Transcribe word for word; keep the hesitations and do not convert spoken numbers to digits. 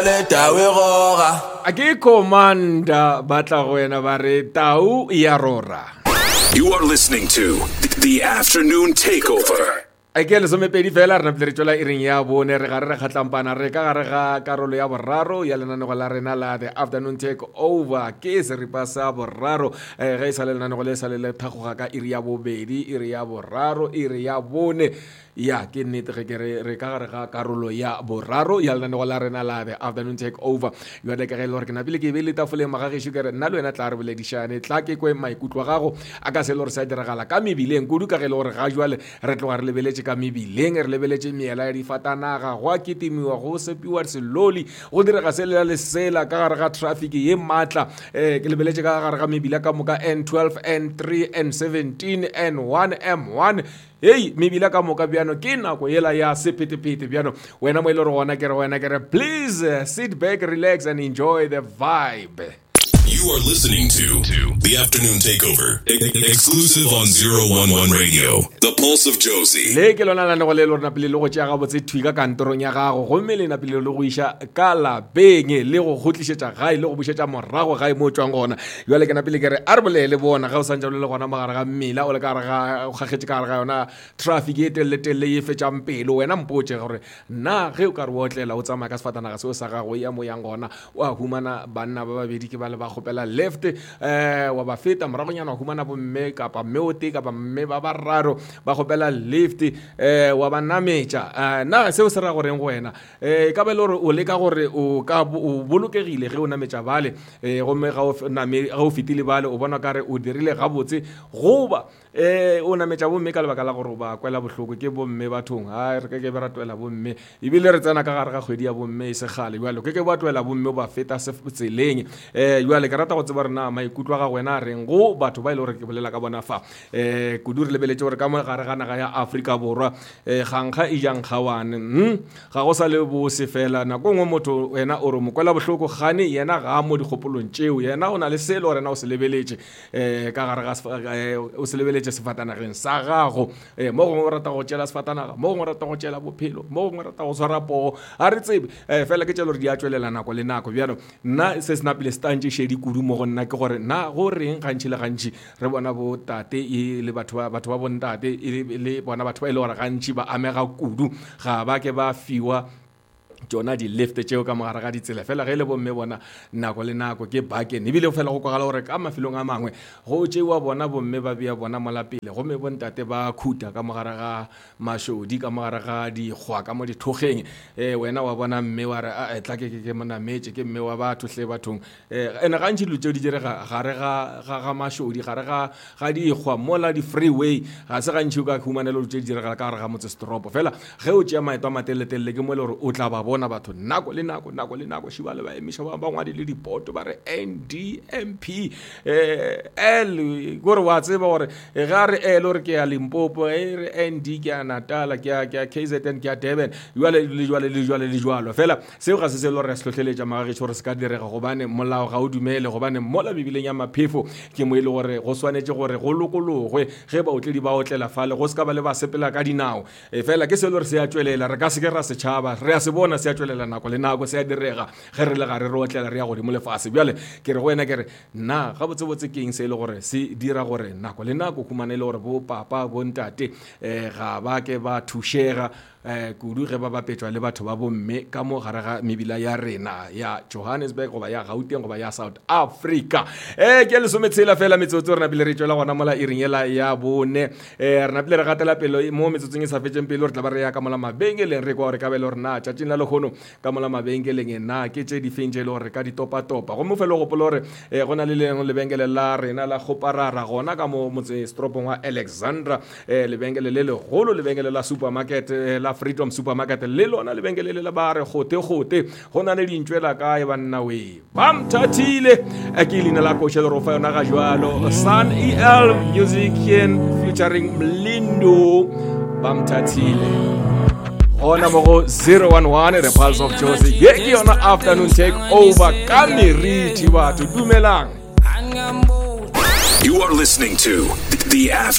Ake commander batla go ena ba re tau ya rora. You are listening to The Afternoon Takeover. Ake le some pedi fela re napile re tsola iring ya bone re gare re khatlampana re ka gare ga karolo ya boraro ya lenaneo la rena la The Afternoon Takeover ke se re pasa boraro eh ga isa le lenaneo le sa le le thagoga ka iri ya bobedi iri ya boraro iri ya bone ya ke nnete ge ke re ka gare ga karolo ya boraro ya lenaneo la rena la The Afternoon Takeover yo le ka ge le gore ke napile ke be le tafole magage shukere nna le wena tla re boledishane tla ke kwe maikutlo gago aka se le gore sa diragala ka mebileng kudu ka ge le gore ga jwale re tloga re lebeletse ka mebileng re lebeletse meela ya difatanaga go a kitimiwa go sepiwa seloli go direga se le sela ka gare ga traffic ye matla eh ke lebeletse ka gare ga mebila ka moka N twelve N three N seventeen N one M one hey mebila ka moka biano ke nako yela ya sepetepete biano wena mo ile re gona ke re wena ke re please uh, sit back, relax and enjoy the vibe. You are listening to, to The Afternoon Takeover, e- exclusive on zero one one Radio, The Pulse of Josie. Le ke lona la no le lona pele le go tšea ga botse thwika kantorong ya gago go mmele na pele le go isha ka lapeng le go gotlišetša gae le go bušetša morago gae mo tswang gona jwale ke na pele ke re a re bolele bona ga o santša le gona magare ga mmila o le ka re ga gagetse ka ga yona traffic e telle telle e fetšang pele wena mpotše gore na ge o ka re otlela o tsamaya ka sefatanaga seo sa gago ya mo yang gona wa humana banna ba babedi ke ba le ba gopela left eh wa ba feta moragonyana wa humana bo mme kapa mme o te kapa mme ba bararo ba gopela left eh wa ba nametša na seo se ra goreng go wena eh ka be le gore o le ka gore o ka o bolokegile ge o nametša bale eh go me ga o name ga o fitile bale o bona ka re o dirile gabotse goba eh o nametša bo mme ka lebaka la gore ba kwela bohloko ke bo mme bathong ha re ke ke ba ratwela bo mme ebile re tsena ka gare ga kgwedi ya bo mme se gale jwale ke ke ba twela bo mme ba feta se tseleng eh jwale ke rata go tseba rena maikutlo ga wena reng go batho ba ile gore ke bolela ka bona fa eh kudu re lebeletse gore ka mo gare ga naga ya Afrika borwa eh gangga e jang khawane hm ga go sa le bo se fela na go ngwe motho wena o re mokwela bohloko gane yena ga mo dikgopolong tšeo yena o na le selo rena o se lebeletse eh ka gare ga o se lebeletse sefatanageng sa gago eh mo go rata go tšela sefatanaga mo go rata go tšela bophelo mo go rata go swara po a re tsebe eh fela ke tšelo re di a tswelela nako le nako bjano nna se sna pele stantše shedi kudu mo go nna ke gore na go reng gantši le gantši re bona bo tate e le batho ba batho ba bontate e le bona batho ba ile gore gantši ba amega kudu ga ba ke ba fiwa tsona di left tšeo ka mogare ga ditsela fela ge le bomme bona nako le nako ke bakeng ebile go fela go kwagala gore ka mafilong a mangwe go tšewa bona bomme ba bea bona molapele gomme bontate ba khuta ka mogare ga mašodi ka mogare ga dikgwa ka mo dithogeng eh wena wa bona mme wa re a tla ke ke monametse ke mme wa batho hle bathong eh ene gantši lo tšeo di direga gare ga ga mašodi gare ga ga dikgwa mola di freeway ga se gantši o ka humanela lo tšeo di direga ka gare ga motse stropo fela ge o tšea maeto a mateletelle ke mo le gore o tla ba bona batho nako le nako nako le nako shiba le ba emisha ba ngwadi le dipoto ba re N D M P eh L gore wa tseba gore ga re L gore ke ya Limpopo e re N D ke ya Natal ke ya ke ya K Z N ke ya Durban jwale le jwale le jwale le jwalo fela seo ga se se lo re slohleletša magage gore se ka direga gobane molao ga o dumele gobane mola bibileng ya maphefo ke mo ile gore go swanetse gore go lokologwe ge ba otledi ba otlela fale go se ka ba le ba sepela ka dinao e fela ke se lo re se ya tswelela re ka se ke ra se tšhaba re a se bona se ya tswelela nako le nako se ya direga ge re le gare re otlela re ya go di mo lefase bjale ke re go wena ke re na ga botse botse keng se ile gore se dira gore nako le nako kumanele gore bo papa bo ntate eh ga ba ke ba thušega eh kudu ge ba bapetšwa le batho ba bomme ka mo gare ga mebila ya rena ya Johannesburg goba ya Gauteng goba ya South Africa eh ke le sometshela fela metsotso rena pele re tswela gona mola iringela ya bone eh rena pele re gatela pelo mo metsotsong e sa fetšeng pele re tla ba re ya ka mola mabengeleng re kwa re ka bele rena tšatšing la legono ka mola mabengeleng na ke tše di fentše le gore ka di topa topa go mo felo go polo re eh gona le leng lebengele la rena la Goparara gona ka mo motse stropong wa Alexandra eh lebengele le le golo lebengele la supermarket la Freedom Supermarket le lona lebengele le la ba re gote gote gona le dintšwela kae banna we bam thatile a ke lena la košelo ro fa yona ga jwalo Sun E L Music featuring Mlindo bam thatile ona mo go zero one one The Pulse of Josie ye ke yona Afternoon Takeover ka meriti batho dumelang. You are listening to The Afternoon